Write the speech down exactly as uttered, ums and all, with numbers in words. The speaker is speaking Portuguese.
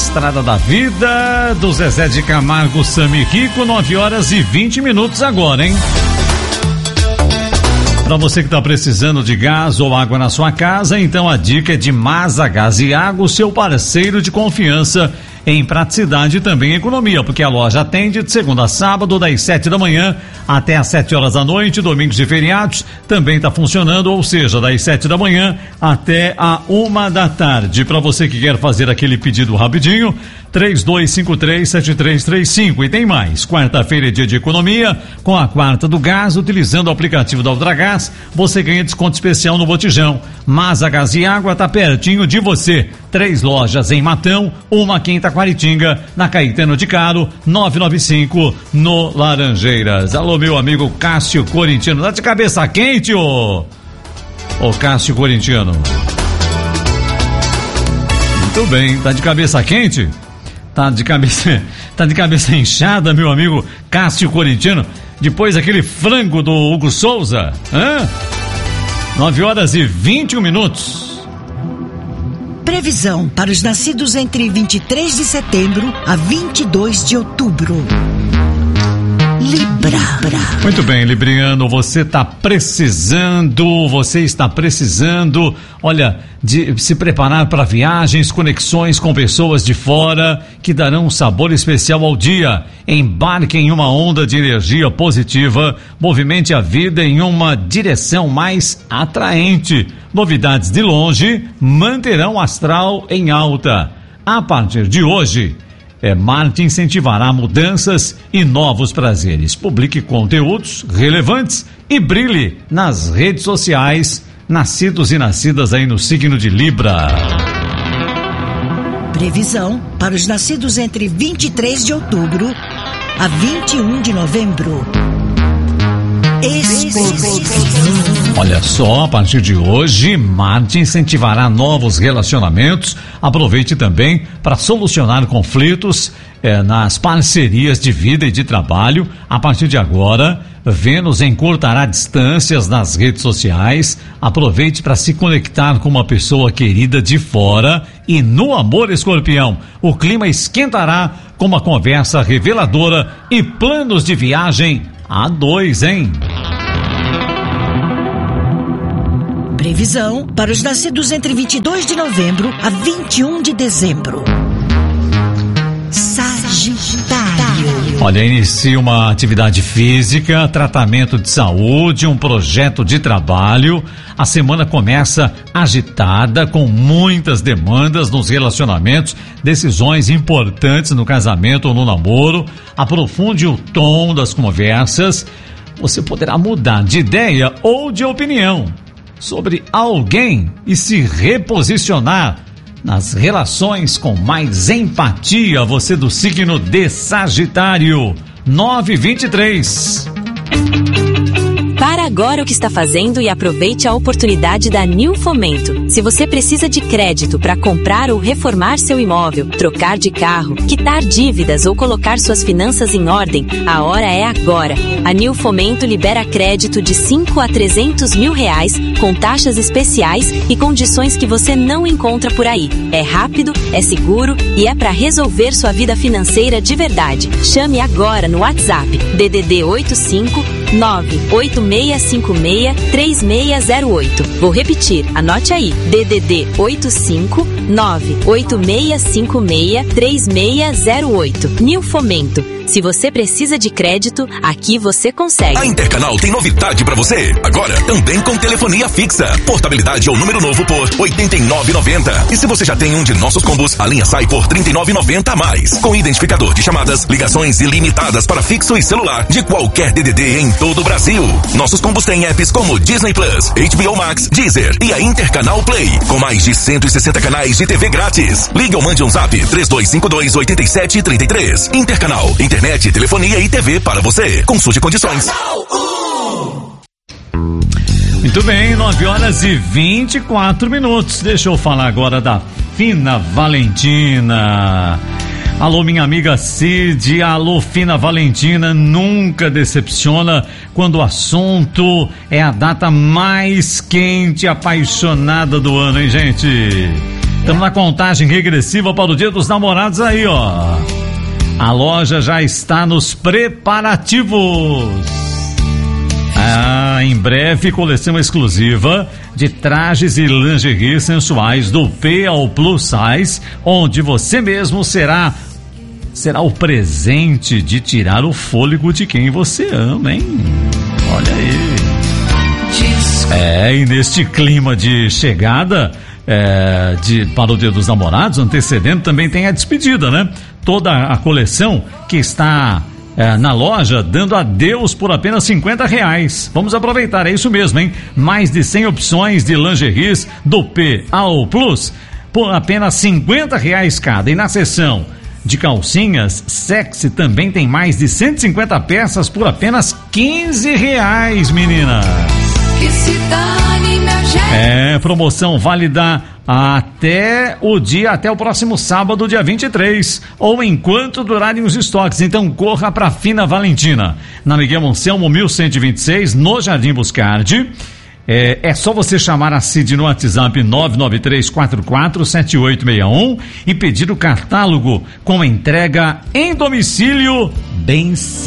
Estrada da Vida, do Zezé de Camargo, Sami Rico, nove horas e vinte minutos agora, hein? Para você que está precisando de gás ou água na sua casa, então a dica é de Masa Gás e Água, o seu parceiro de confiança em praticidade e também economia, porque a loja atende de segunda a sábado, das sete da manhã até às sete horas da noite, domingos e feriados também está funcionando, ou seja, das sete da manhã até a uma da tarde. Para você que quer fazer aquele pedido rapidinho, três dois cinco três, sete três três cinco. E tem mais, quarta-feira é dia de economia, com a quarta do gás, utilizando o aplicativo da Ultragás, você ganha desconto especial no botijão. Mas a Gás e Água tá pertinho de você. Três lojas em Matão, uma aqui em Taquaritinga, na Caetano de Caro, novecentos e noventa e cinco, no Laranjeiras. Alô, meu amigo Cássio Corintiano, tá de cabeça quente, ô? Ô, Cássio Corintiano. Muito bem, tá de cabeça quente? Tá de cabeça, tá de cabeça inchada, meu amigo Cássio Corintiano, depois daquele frango do Hugo Souza, hã? nove horas e vinte e um minutos. Previsão para os nascidos entre vinte e três de setembro a vinte e dois de outubro. Libra. Muito bem, Libriano, você está precisando, você está precisando, olha, de se preparar para viagens, conexões com pessoas de fora que darão um sabor especial ao dia. Embarque em uma onda de energia positiva, movimente a vida em uma direção mais atraente. Novidades de longe manterão o astral em alta. A partir de hoje, É, Marte incentivará mudanças e novos prazeres. Publique conteúdos relevantes e brilhe nas redes sociais. Nascidos e nascidas aí no signo de Libra. Previsão para os nascidos entre vinte e três de outubro a vinte e um de novembro. Exposição. Olha só, a partir de hoje, Marte incentivará novos relacionamentos. Aproveite também para solucionar conflitos eh, nas parcerias de vida e de trabalho. A partir de agora, Vênus encurtará distâncias nas redes sociais. Aproveite para se conectar com uma pessoa querida de fora. E no amor, Escorpião, o clima esquentará com uma conversa reveladora e planos de viagem a dois, hein? Previsão para os nascidos entre vinte e dois de novembro a vinte e um de dezembro. Sagitário. Olha, inicia uma atividade física, tratamento de saúde, um projeto de trabalho. A semana começa agitada, com muitas demandas nos relacionamentos, decisões importantes no casamento ou no namoro. Aprofunde o tom das conversas. Você poderá mudar de ideia ou de opinião sobre alguém e se reposicionar nas relações com mais empatia. Você do signo de Sagitário. nove e vinte e três. Para agora o que está fazendo e aproveite a oportunidade da Nil Fomento. Se você precisa de crédito para comprar ou reformar seu imóvel, trocar de carro, quitar dívidas ou colocar suas finanças em ordem, a hora é agora. A Nil Fomento libera crédito de cinco a trezentos mil reais com taxas especiais e condições que você não encontra por aí. É rápido, é seguro e é para resolver sua vida financeira de verdade. Chame agora no WhatsApp D D D oito cinco nove oito seis cinco seis três seis zero oito. Vou repetir, anote aí, D D D oito cinco nove oito seis cinco seis três seis zero oito. Nil Fomento. Se você precisa de crédito, aqui você consegue. A Intercanal tem novidade pra você. Agora, também com telefonia fixa. Portabilidade ou número novo por oitenta e nove reais e noventa centavos. E se você já tem um de nossos combos, a linha sai por trinta e nove reais e noventa centavos a mais. Com identificador de chamadas, ligações ilimitadas para fixo e celular de qualquer D D D em todo o Brasil. Nossos combos têm apps como Disney Plus, H B O Max, Deezer e a Intercanal Play, com mais de cento e sessenta canais de T V grátis. Ligue ou mande um zap três dois cinco dois oito sete três três. Intercanal, internet, telefonia e T V para você. Consulte condições. Muito bem, nove horas e vinte e quatro minutos. Deixa eu falar agora da Fina Valentina. Alô, minha amiga Cid, alô, Fina Valentina, nunca decepciona quando o assunto é a data mais quente e apaixonada do ano, hein, gente? Estamos na contagem regressiva para o Dia dos Namorados aí, ó. A loja já está nos preparativos. Ah, em breve, coleção exclusiva de trajes e lingerie sensuais do P ao Plus Size, onde você mesmo será será o presente de tirar o fôlego de quem você ama, hein? Olha aí. É, e neste clima de chegada é, de, para o Dia dos Namorados, antecedendo, também tem a despedida, né? Toda a coleção que está é, na loja dando adeus por apenas cinquenta reais. Vamos aproveitar, é isso mesmo, hein? Mais de cem opções de lingeries do P ao Plus por apenas cinquenta reais cada. E na seção de calcinhas sexy também tem mais de cento e cinquenta peças por apenas quinze reais, meninas. Que se dane, minha gente. É, promoção válida até o dia, até o próximo sábado, dia vinte e três, ou enquanto durarem os estoques. Então corra pra Fina Valentina, na Miguel Anselmo mil cento e vinte e seis, no Jardim Buscardi. É, é só você chamar a Cid no WhatsApp nove nove três quatro quatro sete oito seis um e pedir o catálogo com entrega em domicílio bem cedo.